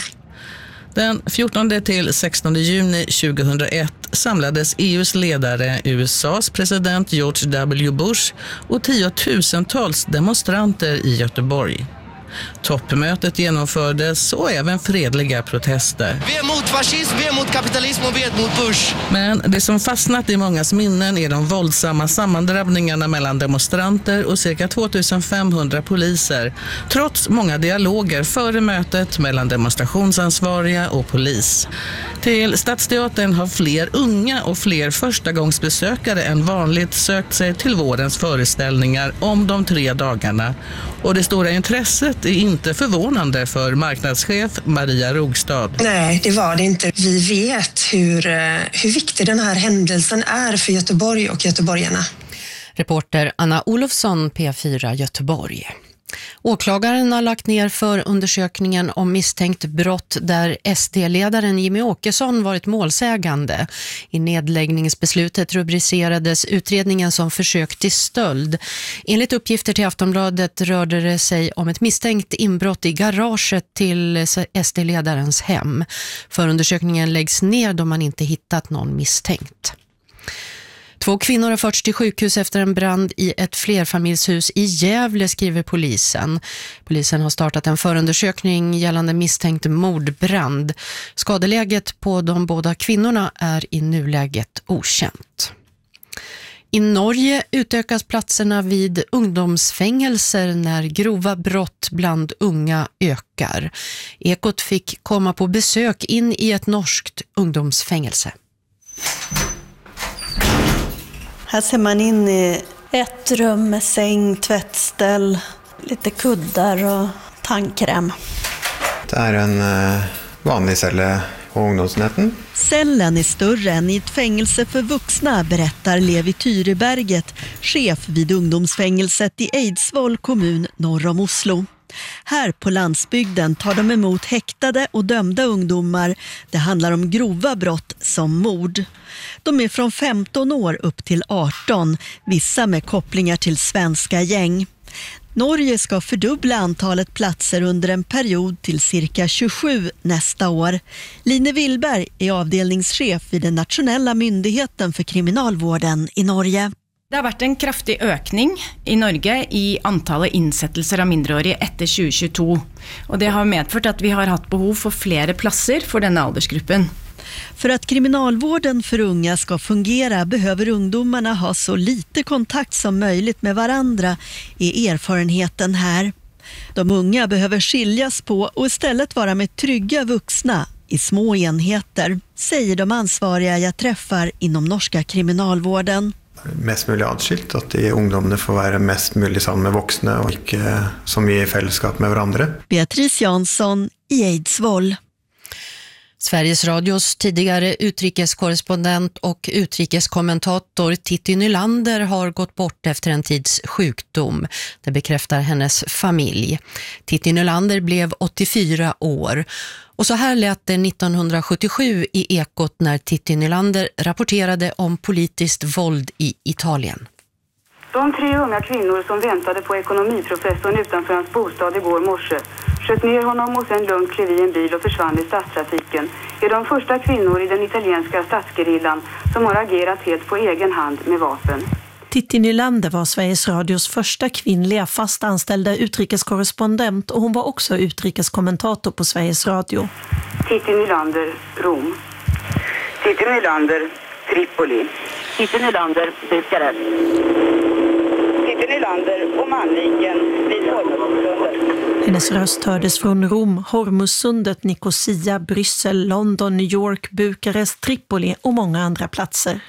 Den 14 till 16 juni 2001 samlades EUs ledare, USAs president George W. Bush och tiotusentals demonstranter i Göteborg. Toppmötet genomfördes och även fredliga protester. Vi är mot fascism, vi är mot kapitalism och vi är mot Bush. Men det som fastnat i mångas minnen är de våldsamma sammandrabbningarna mellan demonstranter och cirka 2500 poliser, trots många dialoger före mötet mellan demonstrationsansvariga och polis. Till Stadsteatern har fler unga och fler förstagångsbesökare än vanligt sökt sig till vårens föreställningar om de 3 dagarna. Och det stora intresset är inte förvånande för marknadschef Maria Rogstad. Nej, det var det inte. Vi vet hur viktig den här händelsen är för Göteborg och göteborgarna. Reporter Anna Olofsson, P4 Göteborg. Åklagaren har lagt ner förundersökningen om misstänkt brott där SD-ledaren Jimmy Åkesson varit målsägande. I nedläggningsbeslutet rubricerades utredningen som försök till stöld. Enligt uppgifter till Aftonbladet rörde det sig om ett misstänkt inbrott i garaget till SD-ledarens hem. Förundersökningen läggs ner då man inte hittat någon misstänkt. 2 kvinnor har förts till sjukhus efter en brand i ett flerfamiljshus i Gävle, skriver polisen. Polisen har startat en förundersökning gällande misstänkt mordbrand. Skadeläget på de båda kvinnorna är i nuläget okänt. I Norge utökas platserna vid ungdomsfängelser när grova brott bland unga ökar. Ekot fick komma på besök in i ett norskt ungdomsfängelse. Här ser man in i ett rum med säng, tvättställ, lite kuddar och tandkräm. Det är en vanlig celle på ungdomsenheten. Cellen är större än i ett fängelse för vuxna, berättar Levi Tyreberget, chef vid ungdomsfängelset i Eidsvoll kommun norr om Oslo. Här på landsbygden tar de emot häktade och dömda ungdomar. Det handlar om grova brott som mord. De är från 15 år upp till 18, vissa med kopplingar till svenska gäng. Norge ska fördubbla antalet platser under en period till cirka 27 nästa år. Line Willberg är avdelningschef vid den nationella myndigheten för kriminalvården i Norge. Det har varit en kraftig ökning i Norge i antallet insättelser av mindreåriga efter 2022. Och det har medfört att vi har haft behov för flera platser för denna åldersgruppen. För att kriminalvården för unga ska fungera behöver ungdomarna ha så lite kontakt som möjligt med varandra, är erfarenheten här. De unga behöver skiljas på och istället vara med trygga vuxna i små enheter, säger de ansvariga jag träffar inom norska kriminalvården. Mest mulig adskilt, at de ungdommene får være mest mulig sammen med voksne og ikke så mye i fellesskap med hverandre. Beatrice Jansson i Eidsvoll. Sveriges Radios tidigare utrikeskorrespondent och utrikeskommentator Titti Nylander har gått bort efter en tids sjukdom. Det bekräftar hennes familj. Titti Nylander blev 84 år. Och så här lät det 1977 i Ekot när Titti Nylander rapporterade om politiskt våld i Italien. De 3 unga kvinnor som väntade på ekonomiprofessorn utanför hans bostad igår morse sköt ner honom och sen lugnt klev i en bil och försvann i stadstrafiken är de första kvinnor i den italienska statsgerillan som har agerat helt på egen hand med vapen. Titti Nylander var Sveriges Radios första kvinnliga fast anställda utrikeskorrespondent och hon var också utrikeskommentator på Sveriges Radio. Titti Nylander, Rom. Titti Nylander, Tripoli. Titti Nylander, Bukarest. Titti Nylander och Manviken vid Hormuzsundet. Hennes röst hördes från Rom, Hormuzsundet, Nicosia, Bryssel, London, New York, Bukarest, Tripoli och många andra platser.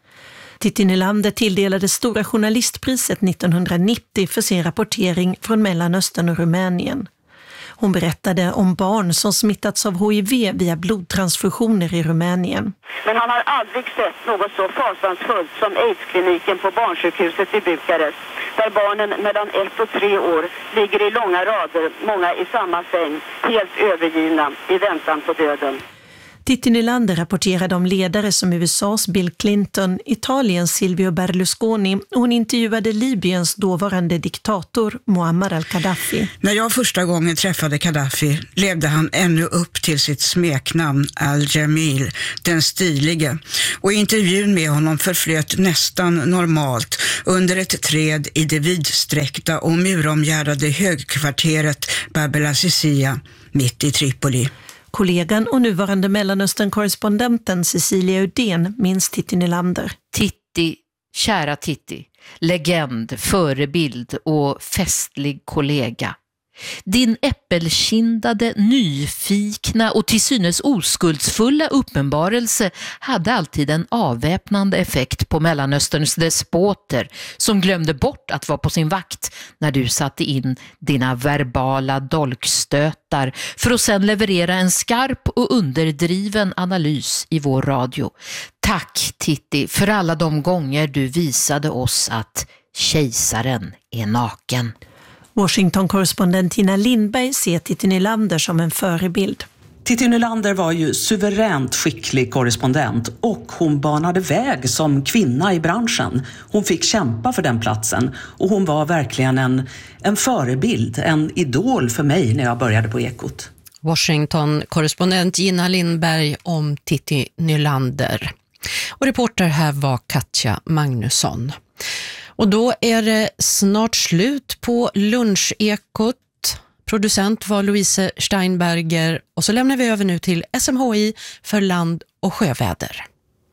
Titti Nylander tilldelades Stora journalistpriset 1990 för sin rapportering från Mellanöstern och Rumänien. Hon berättade om barn som smittats av HIV via blodtransfusioner i Rumänien. Men han har aldrig sett något så fasansfullt som AIDS-kliniken på barnsjukhuset i Bukarest. Där barnen mellan 1 och 3 år ligger i långa rader, många i samma säng, helt övergivna i väntan på döden. Titti Nylander rapporterade om ledare som USAs Bill Clinton, Italiens Silvio Berlusconi och hon intervjuade Libyens dåvarande diktator Muammar al-Gaddafi. När jag första gången träffade Gaddafi levde han ännu upp till sitt smeknamn Al-Jamil, den stilige. Och intervjun med honom förflöt nästan normalt under ett träd i det vidsträckta och muromgärdade högkvarteret Bab el-Assisia mitt i Tripoli. Kollegan och nuvarande Mellanöstern-korrespondenten Cecilia Udén minns Titti Nylander. Titti, kära Titti, legend, förebild och festlig kollega. Din äppelkindade, nyfikna och till synes oskuldsfulla uppenbarelse hade alltid en avväpnande effekt på Mellanösterns despoter som glömde bort att vara på sin vakt när du satte in dina verbala dolkstötar för att sedan leverera en skarp och underdriven analys i vår radio. Tack Titti för alla de gånger du visade oss att kejsaren är naken. Washington-korrespondent Tina Lindberg ser Titti Nylander som en förebild. Titti Nylander var ju suveränt skicklig korrespondent och hon banade väg som kvinna i branschen. Hon fick kämpa för den platsen och hon var verkligen en förebild, en idol för mig när jag började på Ekot. Washington-korrespondent Tina Lindberg om Titti Nylander. Och reporter här var Katja Magnusson. Och då är det snart slut på Lunchekot. Producent var Louise Steinberger och så lämnar vi över nu till SMHI för land- och sjöväder.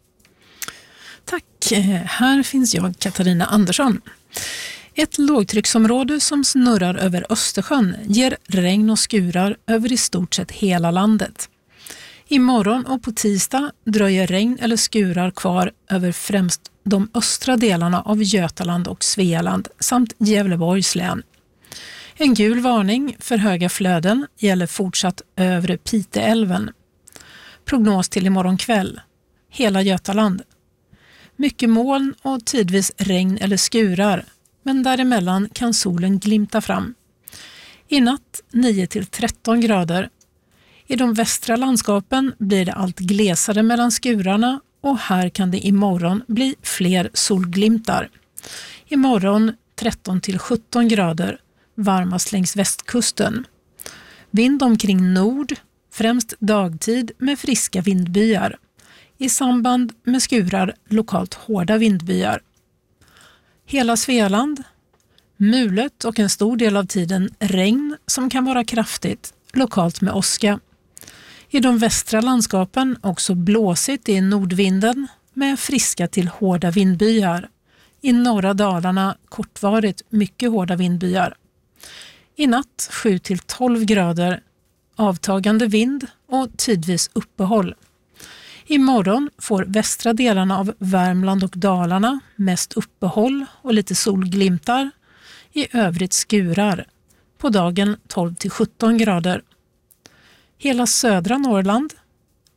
Tack, här finns jag, Katarina Andersson. Ett lågtrycksområde som snurrar över Östersjön ger regn och skurar över i stort sett hela landet. Imorgon och på tisdag dröjer regn eller skurar kvar över främst de östra delarna av Götaland och Svealand samt Gävleborgs län. En gul varning för höga flöden gäller fortsatt övre Piteälven. Prognos till imorgon kväll. Hela Götaland. Mycket moln och tidvis regn eller skurar, men däremellan kan solen glimta fram. I natt 9-13 grader. I de västra landskapen blir det allt glesare mellan skurarna och här kan det imorgon bli fler solglimtar. Imorgon 13-17 grader, varmast längs västkusten. Vind omkring nord, främst dagtid med friska vindbyar. I samband med skurar lokalt hårda vindbyar. Hela Svealand, mulet och en stor del av tiden regn som kan vara kraftigt, lokalt med åska. I de västra landskapen också blåsigt i nordvinden med friska till hårda vindbyar. I norra Dalarna kortvarigt mycket hårda vindbyar. I natt 7-12 grader, avtagande vind och tidvis uppehåll. Imorgon får västra delarna av Värmland och Dalarna mest uppehåll och lite solglimtar. I övrigt skurar. På dagen 12-17 grader. Hela södra Norrland,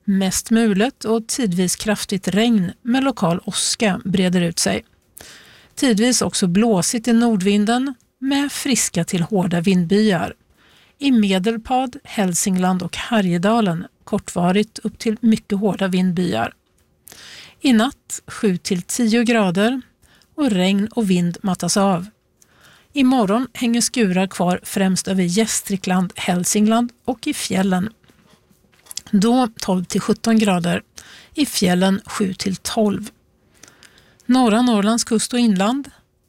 Mest mulet och tidvis kraftigt regn med lokal åska breder ut sig. Tidvis också blåsigt i nordvinden med friska till hårda vindbyar. I Medelpad, Hälsingland och Härjedalen kortvarigt upp till mycket hårda vindbyar. I natt 7-10 grader och regn och vind mattas av. Imorgon hänger skurar kvar främst över Gästrikland, Hälsingland och i fjällen. Då 12-17 grader, i fjällen 7-12. Norra Norrlands kust och inland.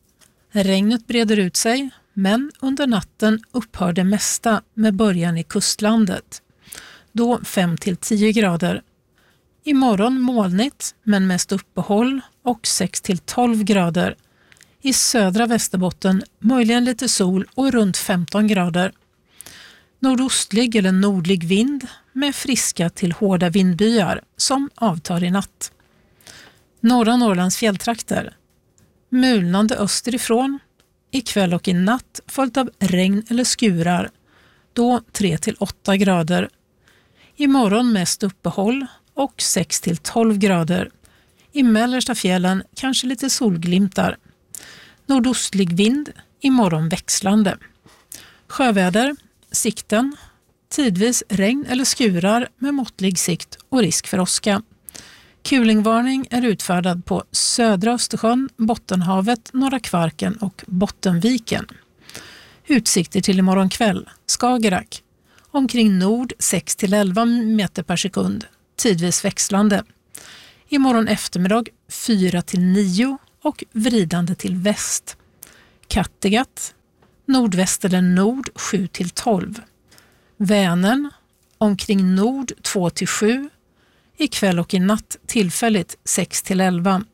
Regnet breder ut sig, men under natten upphör det mesta med början i kustlandet. Då 5-10 grader. Imorgon molnigt, men mest uppehåll och 6-12 grader. I södra Västerbotten möjligen lite sol och runt 15 grader. Nordostlig eller nordlig vind med friska till hårda vindbyar som avtar i natt. Norra Norrlands fjälltrakter. Mulnande österifrån. Ikväll och i natt följt av regn eller skurar. Då 3-8 grader. Imorgon mest uppehåll och 6-12 grader. I mellersta fjällen kanske lite solglimtar. Nordostlig vind, imorgon växlande. Sjöväder, sikten, tidvis regn eller skurar med måttlig sikt och risk för åska. Kulingvarning är utfärdad på södra Östersjön, Bottenhavet, Norra Kvarken och Bottenviken. Utsikter till imorgon kväll, Skagerrak. Omkring nord 6-11 meter per sekund, tidvis växlande. Imorgon eftermiddag 4-9 och vridande till väst. Kattegatt, nordväst eller nord 7-12. Vänern, omkring nord 2-7. Ikväll och i natt tillfälligt 6-11.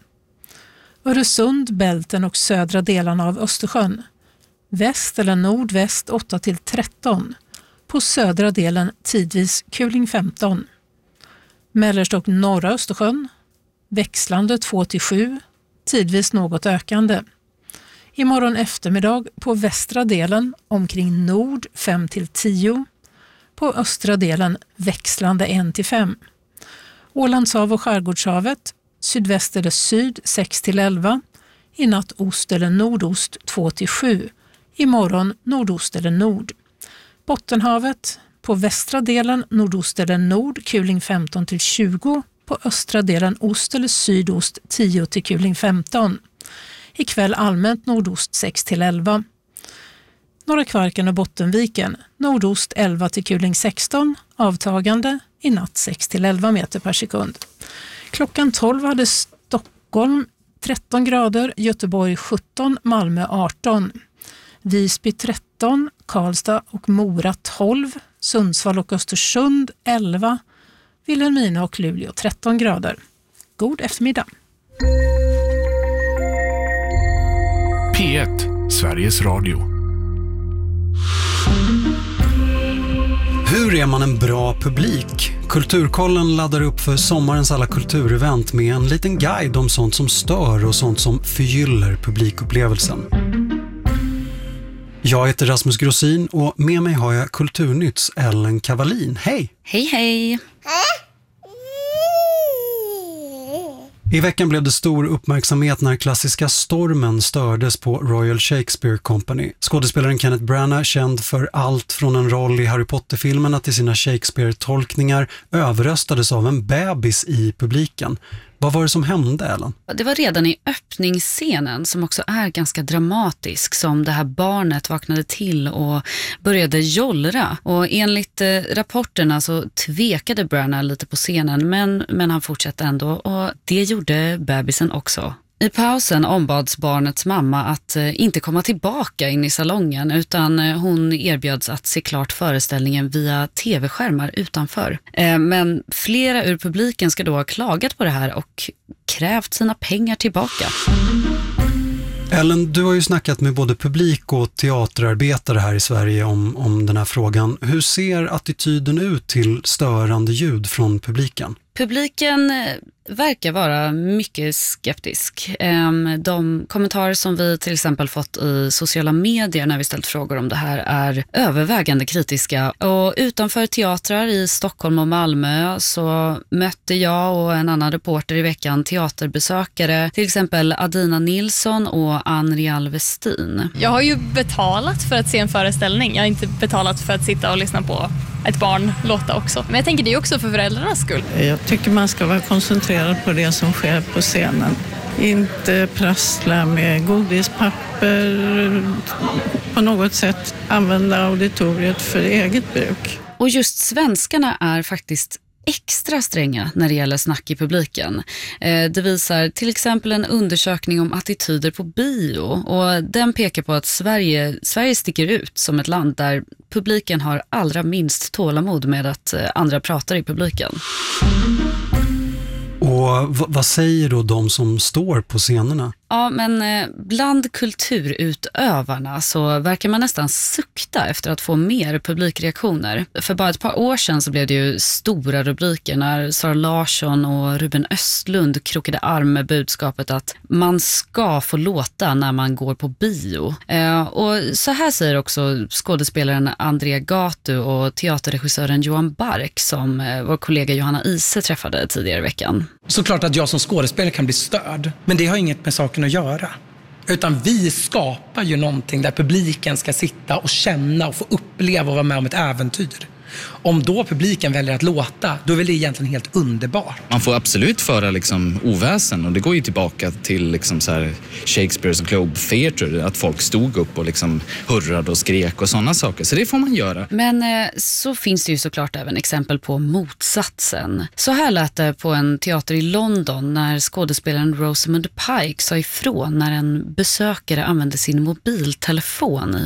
Öresund, Bälten och södra delarna av Östersjön. Väst eller nordväst 8-13. På södra delen tidvis kuling 15. Mellersta och norra Östersjön. Växlande 2-7. Tidvis något ökande. Imorgon eftermiddag på västra delen omkring nord 5-10. På östra delen växlande 1-5. Ålandshav och Skärgårdshavet, sydväst eller syd 6-11. I natt ost eller nordost 2-7. Imorgon nordost eller nord. Bottenhavet, på västra delen nordost eller nord kuling 15-20. På östra delen ost eller sydost 10 till kuling 15. Ikväll allmänt nordost 6-11. Norra Kvarken och Bottenviken, nordost 11 till kuling 16, avtagande, i natt 6-11 meter per sekund. Klockan 12 hade Stockholm 13 grader, Göteborg 17, Malmö 18. Visby 13, Karlstad och Mora 12, Sundsvall och Östersund 11, Vilhelmina och Luleå 13 grader. God eftermiddag. P1, Sveriges Radio. Hur är man en bra publik? Kulturkollen laddar upp för sommarens alla kulturevent med en liten guide om sånt som stör och sånt som förgyller publikupplevelsen. Jag heter Rasmus Grossin och med mig har jag Kulturnytts Ellen Kavalin. Hej! Hej, hej! I veckan blev det stor uppmärksamhet när klassiska Stormen stördes på Royal Shakespeare Company. Skådespelaren Kenneth Branagh, känd för allt från en roll i Harry Potter-filmerna till sina Shakespeare-tolkningar, överröstades av en bebis i publiken. Vad var det som hände, Ellen? Det var redan i öppningsscenen, som också är ganska dramatisk, som det här barnet vaknade till och började jollra. Och enligt rapporterna så tvekade Branagh lite på scenen, men han fortsatte ändå, och det gjorde bebisen också. I pausen ombads barnets mamma att inte komma tillbaka in i salongen, utan hon erbjöds att se klart föreställningen via tv-skärmar utanför. Men flera ur publiken ska då ha klagat på det här och krävt sina pengar tillbaka. Ellen, du har ju snackat med både publik och teaterarbetare här i Sverige om den här frågan. Hur ser attityden ut till störande ljud från publiken? Publiken verkar vara mycket skeptisk. De kommentarer som vi till exempel fått i sociala medier när vi ställt frågor om det här är övervägande kritiska. Och utanför teatrar i Stockholm och Malmö så mötte jag och en annan reporter i veckan teaterbesökare, till exempel Adina Nilsson och Anrial Westin. Jag har ju betalat för att se en föreställning. Jag har inte betalat för att sitta och lyssna på ett barn låta också. Men jag tänker det är också för föräldrarnas skull. Jag tycker man ska vara koncentrerad på det som sker på scenen. Inte prassla med godispapper, på något sätt använda auditoriet för eget bruk. Och just svenskarna är faktiskt extra stränga när det gäller snack i publiken. Det visar till exempel en undersökning om attityder på bio, och den pekar på att Sverige sticker ut som ett land där publiken har allra minst tålamod med att andra pratar i publiken. Och vad säger då de som står på scenerna? Ja, men bland kulturutövarna så verkar man nästan sukta efter att få mer publikreaktioner. För bara ett par år sedan så blev det ju stora rubriker när Sara Larsson och Ruben Östlund krokade arm med budskapet att man ska få låta när man går på bio. Och så här säger också skådespelaren Andrea Gatu och teaterregissören Johan Bark som vår kollega Johanna Ise träffade tidigare i veckan. Såklart att jag som skådespelare kan bli störd, men det har inget med saken att göra. Utan vi skapar ju någonting där publiken ska sitta och känna och få uppleva och vara med om ett äventyr. Om då publiken väljer att låta, då är väl det egentligen helt underbart. Man får absolut föra liksom oväsen, och det går ju tillbaka till liksom så här Shakespeares Globe Theatre, att folk stod upp och liksom hurrade och skrek och sådana saker. Så det får man göra. Men så finns det ju såklart även exempel på motsatsen. Så här lät det på en teater i London när skådespelaren Rosamund Pike sa ifrån när en besökare använde sin mobiltelefon